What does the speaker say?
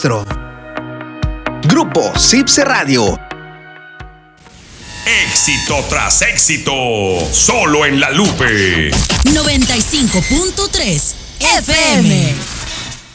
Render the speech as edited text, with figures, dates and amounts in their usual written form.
nuestro. Grupo Cipse Radio. Éxito tras éxito, solo en La Lupe. 95.3 FM.